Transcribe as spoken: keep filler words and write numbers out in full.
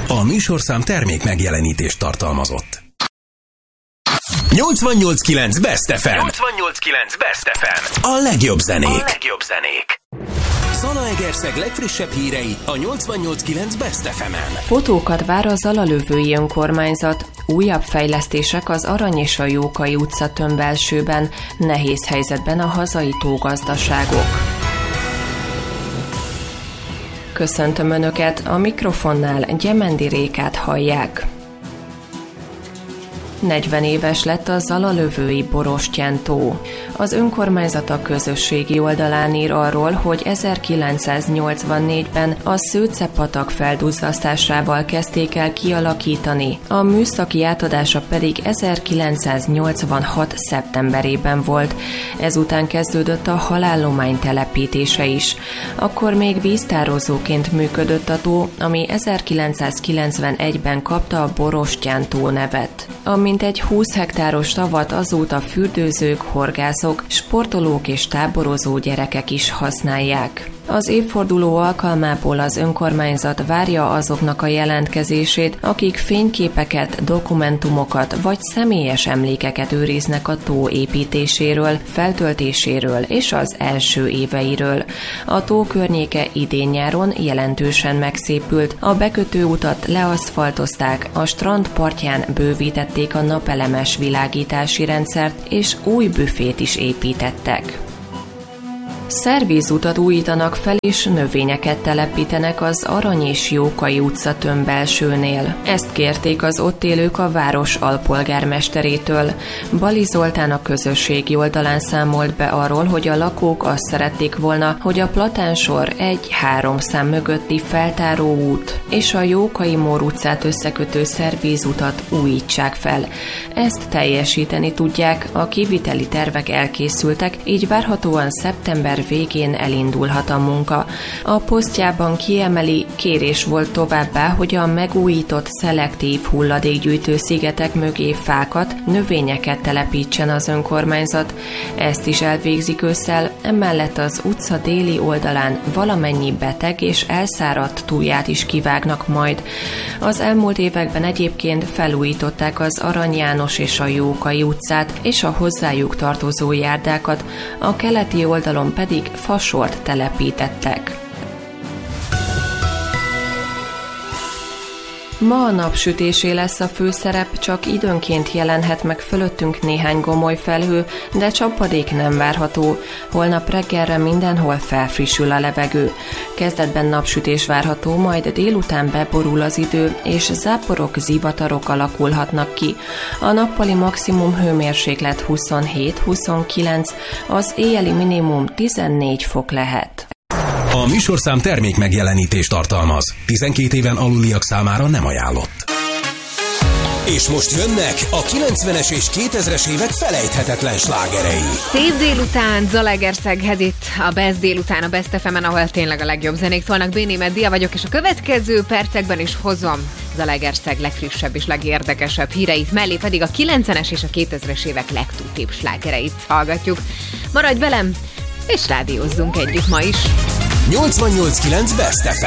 A műsorszám termék megjelenítést tartalmazott. nyolcvannyolc kilenc Best ef em. nyolcvannyolc kilenc Best ef em. A legjobb zenék. A legjobb zenék. Zalaegerszeg legfrissebb hírei a nyolcvannyolc kilenc Best ef emen. Fotókat vár a Zalalövői önkormányzat. Újabb fejlesztések az Arany és a Jókai utca tömbelsőben. Nehéz helyzetben a hazai tógazdaságok. Köszöntöm Önöket, a mikrofonnál Gyemendi Rékát hallják. negyven éves lett a Zalalövői Borostyán-tó. Az önkormányzat a közösségi oldalán ír arról, hogy ezerkilencszáznyolcvannégyben a Szőce-patak felduzzasztásával kezdték el kialakítani, a műszaki átadása pedig ezerkilencszáznyolcvanhat szeptemberében volt. Ezután kezdődött a halállomány telepítése is. Akkor még víztározóként működött a tó, ami ezerkilencszázkilencvenegyben kapta a Borostyán-tó nevet. A mintegy húsz hektáros tavat azóta fürdőzők, horgászok, sportolók és táborozó gyerekek is használják. Az évforduló alkalmából az önkormányzat várja azoknak a jelentkezését, akik fényképeket, dokumentumokat vagy személyes emlékeket őriznek a tó építéséről, feltöltéséről és az első éveiről. A tó környéke idén-nyáron jelentősen megszépült, a bekötőutat leaszfaltozták, a strand partján bővítették a napelemes világítási rendszert, és új büfét is építettek. Szervízutat újítanak fel és növényeket telepítenek az Arany és Jókai utca tömbelsőnél. Ezt kérték az ott élők a város alpolgármesterétől. Bali Zoltán a közösségi oldalán számolt be arról, hogy a lakók azt szerették volna, hogy a Platánsor egy-három szám mögötti feltáróút és a Jókai Mór utcát összekötő szervízutat újítsák fel. Ezt teljesíteni tudják, a kiviteli tervek elkészültek, így várhatóan szeptember végén elindulhat a munka. A posztjában kiemeli, kérés volt továbbá, hogy a megújított szelektív hulladékgyűjtő szigetek mögé fákat, növényeket telepítsen az önkormányzat. Ezt is elvégzik ősszel, emellett az utca déli oldalán valamennyi beteg és elszáradt túlját is kivágnak majd. Az elmúlt években egyébként felújították az Arany János és a Jókai utcát és a hozzájuk tartozó járdákat, a keleti oldalon pedig fasort telepítettek. Ma a napsütésé lesz a főszerep, csak időnként jelenhet meg fölöttünk néhány gomoly felhő, de csapadék nem várható. Holnap reggelre mindenhol felfrissül a levegő. Kezdetben napsütés várható, majd délután beborul az idő, és záporok, zivatarok alakulhatnak ki. A nappali maximum hőmérséklet huszonhét-huszonkilenc, az éjjeli minimum tizennégy fok lehet. A műsorszám termék megjelenítést tartalmaz. tizenkét éven aluliak számára nem ajánlott. És most jönnek a kilencvenes és kétezres évek felejthetetlen slágerei. Szép délután, Zalaegerszeghez itt a Best délután, a Best ef emen, ahol tényleg a legjobb zenék szólnak. Bénémet Dia vagyok, és a következő percekben is hozom Zalaegerszeg legfrissebb és legérdekesebb híreit, mellé pedig a kilencvenes és a kétezres évek legtútibb slágereit hallgatjuk. Maradj velem, és rádiózzunk együtt ma is. nyolcvannyolc kilenc Best ef em.